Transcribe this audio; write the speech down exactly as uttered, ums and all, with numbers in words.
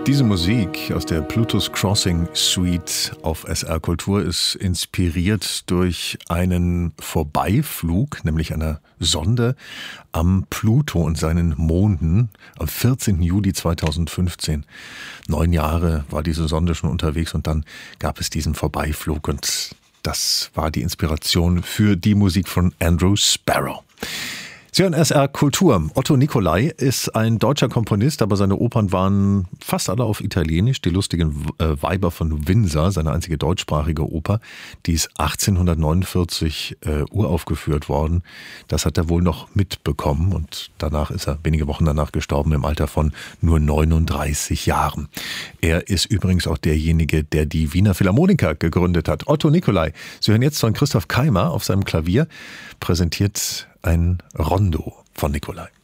Diese Musik aus der Pluto's Crossing Suite auf S R Kultur ist inspiriert durch einen Vorbeiflug, nämlich einer Sonde am Pluto und seinen Monden am vierzehnten Juli zweitausendfünfzehn. Neun Jahre war diese Sonde schon unterwegs und dann gab es diesen Vorbeiflug und das war die Inspiration für die Musik von Andrew Sparrow. Sie hören S R Kultur. Otto Nicolai ist ein deutscher Komponist, aber seine Opern waren fast alle auf Italienisch. Die lustigen Weiber von Windsor, seine einzige deutschsprachige Oper, die ist achtzehnhundertneunundvierzig äh, uraufgeführt worden. Das hat er wohl noch mitbekommen und danach ist er wenige Wochen danach gestorben im Alter von nur neununddreißig Jahren. Er ist übrigens auch derjenige, der die Wiener Philharmoniker gegründet hat. Otto Nicolai. Sie hören jetzt von Christoph Keimer auf seinem Klavier, präsentiert ein Rondo von Nicolai.